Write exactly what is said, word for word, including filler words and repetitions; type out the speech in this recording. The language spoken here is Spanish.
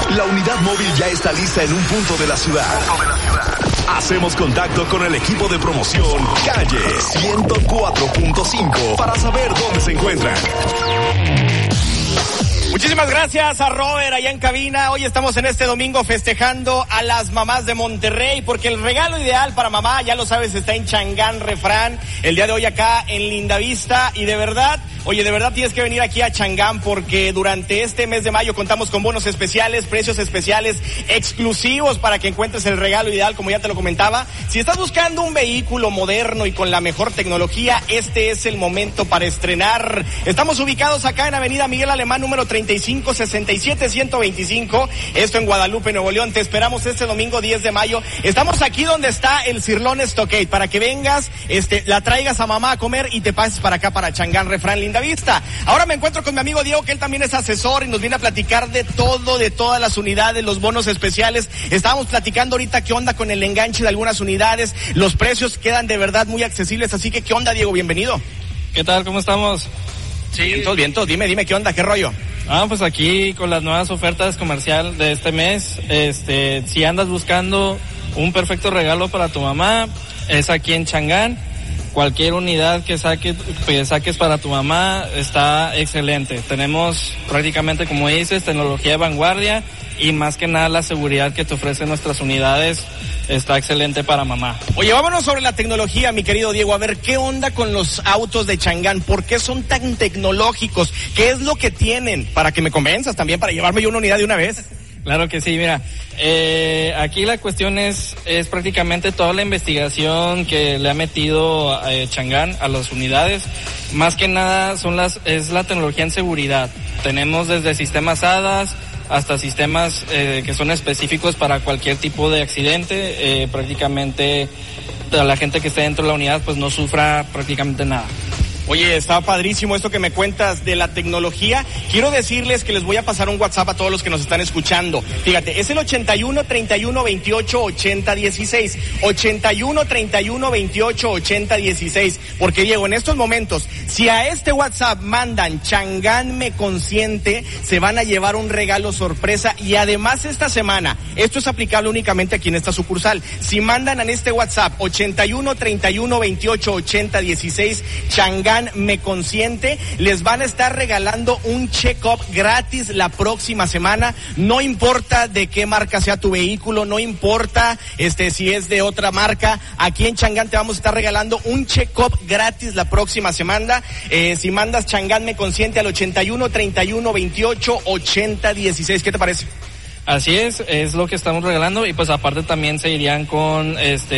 La unidad móvil ya está lista en un punto de la ciudad. Hacemos contacto con el equipo de promoción Calle ciento cuatro punto cinco para saber dónde se encuentran. Muchísimas gracias a Robert allá en cabina. Hoy estamos en este domingo festejando a las mamás de Monterrey, porque el regalo ideal para mamá, ya lo sabes, está en Changán Refrán. El día de hoy acá en Lindavista, y de verdad, oye, de verdad tienes que venir aquí a Changán, porque durante este mes de mayo contamos con bonos especiales, precios especiales, exclusivos para que encuentres el regalo ideal, como ya te lo comentaba. Si estás buscando un vehículo moderno y con la mejor tecnología, este es el momento para estrenar. Estamos ubicados acá en Avenida Miguel Alemán, número treinta y cinco sesenta y siete ciento veinticinco, esto en Guadalupe, Nuevo León. Te esperamos este domingo diez de mayo. Estamos aquí donde está el Cirlón Stockade, para que vengas, este, la traigas a mamá a comer y te pases para acá, para Changán Refrán, Lindavista. Ahora me encuentro con mi amigo Diego, que él también es asesor y nos viene a platicar de todo, de todas las unidades, los bonos especiales. Estábamos platicando ahorita qué onda con el enganche de algunas unidades, los precios quedan de verdad muy accesibles, así que qué onda, Diego, bienvenido. ¿Qué tal? ¿Cómo estamos? Sí, vientos, vientos, dime, dime qué onda, qué rollo. Ah, pues aquí con las nuevas ofertas comercial de este mes, este, si andas buscando un perfecto regalo para tu mamá, es aquí en Changán. Cualquier unidad que saque, que saques para tu mamá está excelente. Tenemos prácticamente, como dices, tecnología de vanguardia y más que nada la seguridad que te ofrecen nuestras unidades está excelente para mamá. Oye, vámonos sobre la tecnología, mi querido Diego. A ver, ¿qué onda con los autos de Changán? ¿Por qué son tan tecnológicos? ¿Qué es lo que tienen? Para que me convenzas también, para llevarme yo una unidad de una vez. Claro que sí, mira, eh, aquí la cuestión es, es prácticamente toda la investigación que le ha metido eh, Changán a las unidades. Más que nada son las, es la tecnología en seguridad. Tenemos desde sistemas A D A S hasta sistemas eh, que son específicos para cualquier tipo de accidente. Eh, prácticamente la gente que esté dentro de la unidad pues no sufra prácticamente nada. Oye, está padrísimo esto que me cuentas de la tecnología. Quiero decirles que les voy a pasar un WhatsApp a todos los que nos están escuchando. Fíjate, es el ochenta y uno, treinta y uno, veintiocho, ochenta, dieciséis. ochenta y uno, treinta y uno, veintiocho, ochenta, dieciséis. Porque, Diego, en estos momentos, si a este WhatsApp mandan Changán Me Consiente, se van a llevar un regalo sorpresa. Y además esta semana, esto es aplicable únicamente aquí en esta sucursal. Si mandan en este WhatsApp ochenta y uno, treinta y uno, veintiocho, ochenta, dieciséis, Changán Me Consiente, les van a estar regalando un check-up gratis la próxima semana. No importa de qué marca sea tu vehículo, no importa este si es de otra marca, aquí en Changán te vamos a estar regalando un check-up gratis la próxima semana. Eh, si mandas Changán Me Consiente al ochenta y uno, treinta y uno, veintiocho, ochenta, dieciséis, ¿qué te parece? Así es, es lo que estamos regalando y pues aparte también se irían con este